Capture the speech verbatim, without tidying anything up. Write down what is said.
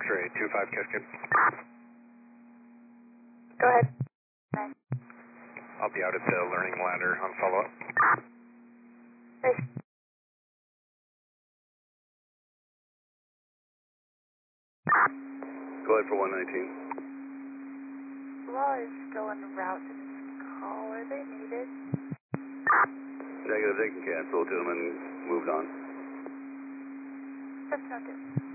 X-ray, two five Cascade. Go ahead. I'll be out at the learning ladder on follow-up. Thanks. Go ahead for one nineteen. Law is still en route to this call. Are they needed? Negative, they can cancel. Gentlemen moved on. That's not good.